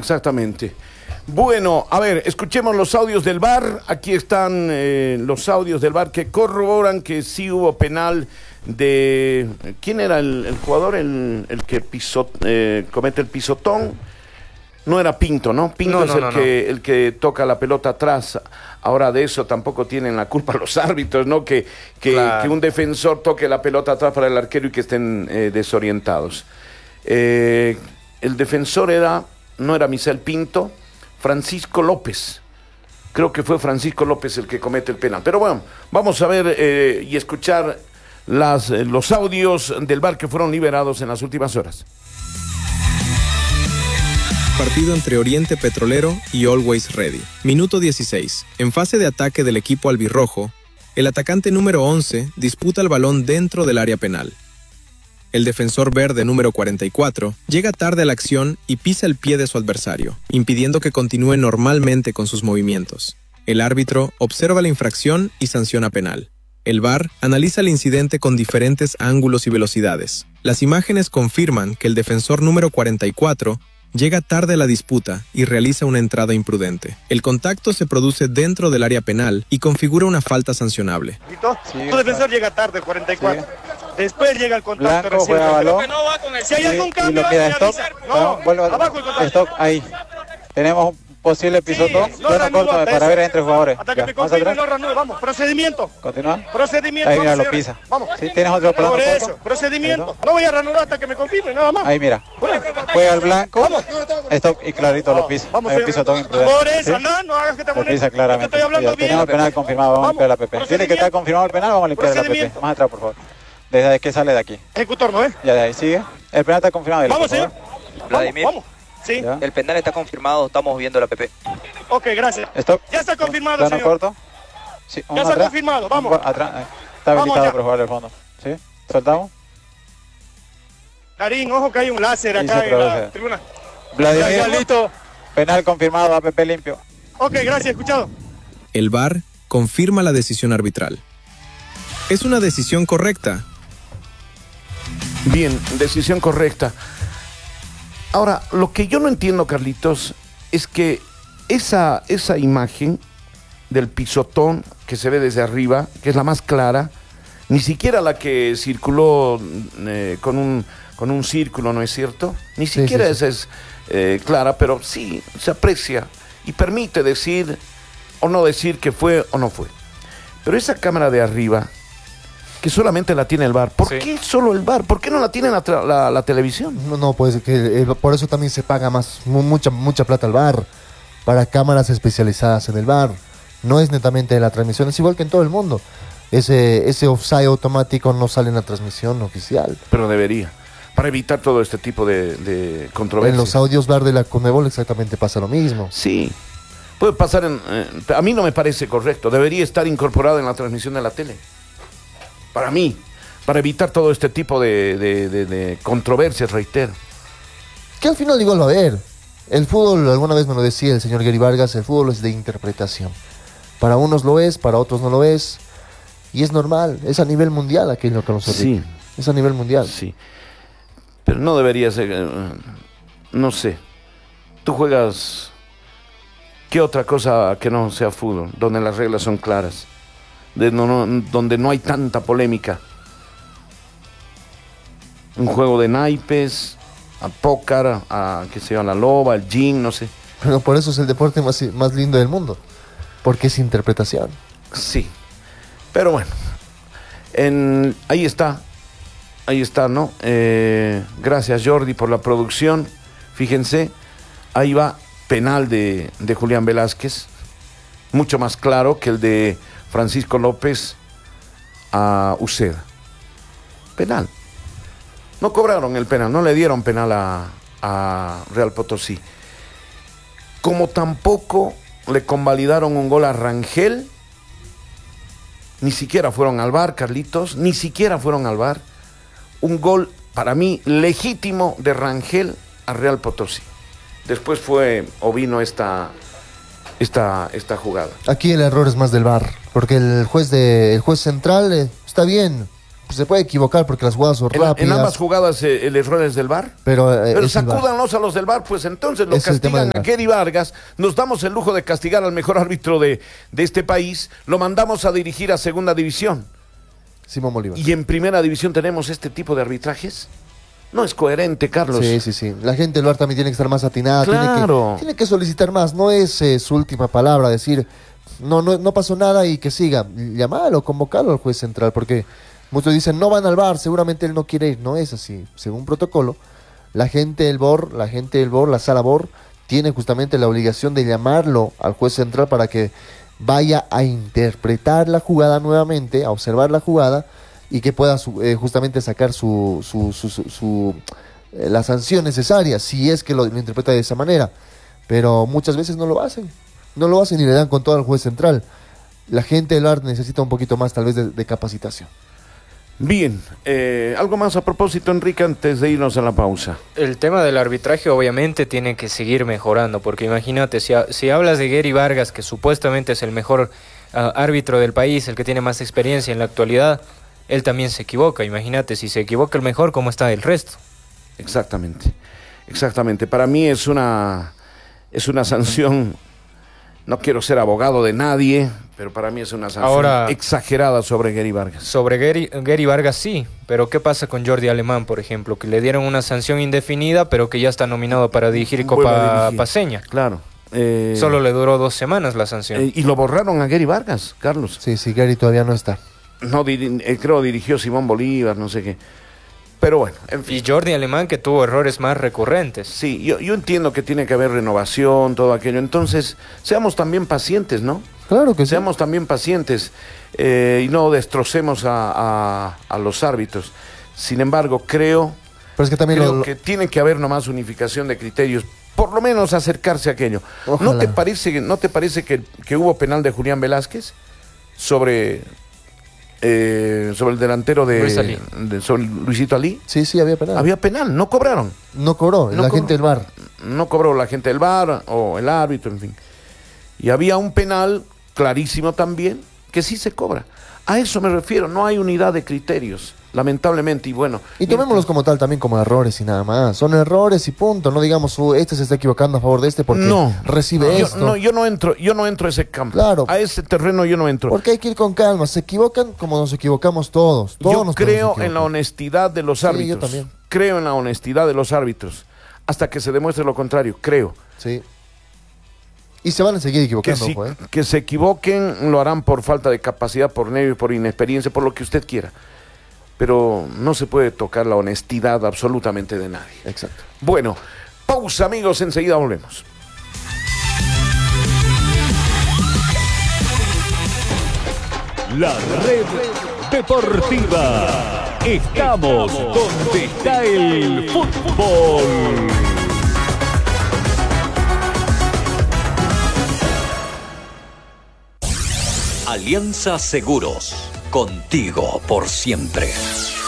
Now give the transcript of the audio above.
exactamente. Bueno, a ver, escuchemos los audios del VAR. Aquí están los audios del VAR que corroboran que sí hubo penal de... ¿Quién era el jugador? El que comete el pisotón. No era Pinto, ¿no? Pinto es el que toca la pelota atrás. Ahora de eso tampoco tienen la culpa los árbitros, ¿no? Que un defensor toque la pelota atrás para el arquero y que estén desorientados. El defensor no era Misael Pinto, Francisco López. Creo que fue Francisco López el que comete el penal. Pero bueno, vamos a ver y escuchar los audios del VAR que fueron liberados en las últimas horas. Partido entre Oriente Petrolero y Always Ready. Minuto 16. En fase de ataque del equipo albirrojo, el atacante número 11 disputa el balón dentro del área penal. El defensor verde número 44 llega tarde a la acción y pisa el pie de su adversario, impidiendo que continúe normalmente con sus movimientos. El árbitro observa la infracción y sanciona penal. El VAR analiza el incidente con diferentes ángulos y velocidades. Las imágenes confirman que el defensor número 44 llega tarde a la disputa y realiza una entrada imprudente. El contacto se produce dentro del área penal y configura una falta sancionable. Sí, tu defensor llega tarde, 44. Sí. Después llega el contacto. Blanco juega balón. No va con el... Si hay algún cambio, y lo queda stop. No, abajo el contacto. Stop, ahí. Tenemos un posible pisotón. Sí, bueno, corto para ver entre jugadores. Hasta que me confirme, no reanude. Vamos, procedimiento. Continúa. Procedimiento. Ahí mira, lo pisa. Vamos. Sí, tienes otro plano. Por eso, procedimiento. No voy a reanudar hasta que me confirme, nada más. Ahí mira. Juega el blanco. Vamos. Stop y clarito lo pisa. Vamos. Hay un pisotón imprudente. Por eso, ¿sí? no hagas que te lo pisa claramente. Te estoy hablando bien. Tenemos el penal confirmado. Vamos a limpiar la PP. Tiene que estar confirmado el penal. Vamos a limpiar la PP. Más atrás, por favor. Desde que sale de aquí. Ejecutor, ¿no es? Ya de ahí sigue. El penal está confirmado. Vamos, señor. Vladimir. Vamos. Sí. ¿Ya? El penal está confirmado, estamos viendo la PP. Ok, gracias. Stop. Ya está confirmado, Plano señor. corto. Sí, Ya está atrás. confirmado, vamos. Atrás. Está habilitado ya. para jugar al fondo. ¿Sí? ¿Soltamos? Karim, ojo que hay un láser Y acá se en la produce. tribuna. Vladimir, Ya, listo. Penal confirmado, APP limpio. Ok, gracias, escuchado. El VAR confirma la decisión arbitral. Es una decisión correcta. Bien, decisión correcta. Ahora, lo que yo no entiendo, Carlitos, es que esa imagen del pisotón que se ve desde arriba, que es la más clara, ni siquiera la que circuló con un círculo, ¿no es cierto? Ni siquiera esa es clara, pero sí se aprecia y permite decir o no decir que fue o no fue. Pero esa cámara de arriba, que solamente la tiene el VAR. ¿Por qué solo el VAR? ¿Por qué no la tiene la televisión? No, pues que por eso también se paga mucha plata al VAR, para cámaras especializadas en el VAR. No es netamente la transmisión, es igual que en todo el mundo. Ese offside automático no sale en la transmisión oficial. Pero debería, para evitar todo este tipo de controversias. En los audios VAR de la Conmebol exactamente pasa lo mismo. Sí, puede pasar a mí no me parece correcto. Debería estar incorporado en la transmisión de la tele. Para mí, para evitar todo este tipo de controversias, reitero. Que al final igual va a ver. El fútbol, alguna vez me lo decía el señor Gary Vargas, el fútbol es de interpretación. Para unos lo es, para otros no lo es. Y es normal, es a nivel mundial aquello que nos Sí. Es a nivel mundial. Sí, pero no debería ser, no sé. Tú juegas, ¿qué otra cosa que no sea fútbol? Donde las reglas son claras. Donde no hay tanta polémica. Un juego de naipes, a póker, a qué sé yo, a la loba, al gin, no sé. Pero por eso es el deporte más lindo del mundo, porque es interpretación. Sí, pero bueno, ahí está, ¿no? Gracias, Jordi, por la producción. Fíjense, ahí va penal de Julián Velázquez, mucho más claro que el de Francisco López a Uceda. Penal. No cobraron el penal, no le dieron penal a Real Potosí. Como tampoco le convalidaron un gol a Rangel, ni siquiera fueron al VAR, Carlitos, ni siquiera fueron al VAR. Un gol, para mí, legítimo de Rangel a Real Potosí. Después vino esta jugada. Aquí el error es más del VAR, porque el juez central está bien, se puede equivocar porque las jugadas son rápidas. En ambas jugadas el error es del VAR. Pero Pero sacúdanlos a los del VAR, pues entonces lo Es el tema castigan del a VAR. Gary Vargas, nos damos el lujo de castigar al mejor árbitro de este país, lo mandamos a dirigir a segunda división. Simón Bolívar. Y en primera división tenemos este tipo de arbitrajes. No es coherente, Carlos. Sí. La gente del VAR también tiene que estar más atinada. Claro. Tiene que solicitar más. No es su última palabra decir, no pasó nada y que siga. Llamalo, convocalo al juez central, porque muchos dicen, no van al VAR, seguramente él no quiere ir. No es así. Según protocolo, la gente del BOR, la sala BOR, tiene justamente la obligación de llamarlo al juez central para que vaya a interpretar la jugada nuevamente, a observar la jugada y que pueda justamente sacar la sanción necesaria, si es que lo interpreta de esa manera. Pero muchas veces no lo hacen y le dan con todo al juez central. La gente del VAR necesita un poquito más tal vez de capacitación. Bien, algo más a propósito, Enrique, antes de irnos a la pausa. El tema del arbitraje obviamente tiene que seguir mejorando, porque imagínate, si hablas de Gary Vargas, que supuestamente es el mejor árbitro del país, el que tiene más experiencia en la actualidad, él también se equivoca. Imagínate, si se equivoca el mejor, ¿cómo está el resto? Exactamente. Para mí es una sanción, no quiero ser abogado de nadie, pero para mí es una sanción Ahora, exagerada sobre Gary Vargas. Sobre Gary Vargas sí, pero ¿qué pasa con Jordi Alemán, por ejemplo? Que le dieron una sanción indefinida, pero que ya está nominado para dirigir Vuelve a Copa dirigir. Paceña. Claro. Solo le duró 2 semanas la sanción. Y lo borraron a Gary Vargas, Carlos. Sí, Gary todavía no está. No, creo dirigió Simón Bolívar, no sé qué. Pero bueno, en fin. Y Jordi Alemán, que tuvo errores más recurrentes. Sí, yo entiendo que tiene que haber renovación, todo aquello. Entonces, seamos también pacientes, ¿no? Claro que sí. Seamos también pacientes y no destrocemos a los árbitros. Sin embargo, creo Pero es que también que tiene que haber nomás unificación de criterios, por lo menos acercarse a aquello. Ojalá. ¿No te parece que hubo penal de Julián Velázquez sobre el delantero Luis Ali. sobre Luisito Ali? Sí, había penal. Había penal, no cobraron. No cobró, No la cobró. gente del VAR. No cobró la gente del VAR o el árbitro, en fin. Y había un penal clarísimo también que sí se cobra. A eso me refiero, no hay unidad de criterios, lamentablemente, y bueno. Y tomémoslos como tal también como errores y nada más. Son errores y punto. No digamos, este se está equivocando a favor de este porque recibe esto. Yo no entro a ese campo. Claro. A ese terreno yo no entro. Porque hay que ir con calma. Se equivocan como nos equivocamos todos. Yo nos creo podemos en la equivocar. honestidad de los Sí, árbitros. yo también. Creo en la honestidad de los árbitros. Hasta que se demuestre lo contrario, creo. Sí. Y se van a seguir Que, equivocando, si- ojo, ¿eh? que se equivoquen, lo harán por falta de capacidad, por nervio, por inexperiencia, por lo que usted quiera. Pero no se puede tocar la honestidad absolutamente de nadie. Exacto. Bueno, pausa, amigos, enseguida volvemos. La red deportiva. Estamos donde está el fútbol. Alianza Seguros. Contigo por siempre.